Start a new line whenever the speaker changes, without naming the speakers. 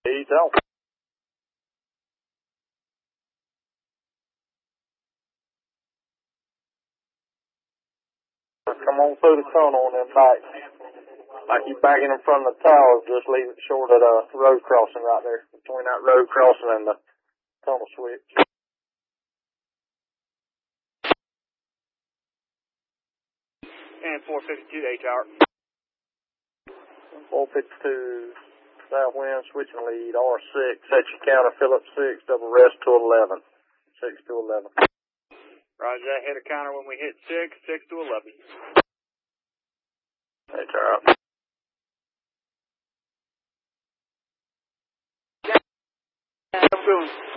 Leads out. Come on through the tunnel and then back. Like you backing in front of the towers, just leave it short of the road crossing right there. Between that road crossing and the tunnel switch.
And 452 8 hour.
452 Southwind switching lead R6. Set your counter, Phillips 6, double rest to 11. 6 to 11.
Roger that. Hit a counter when we hit 6 to 11.
That's all right.
How you feeling?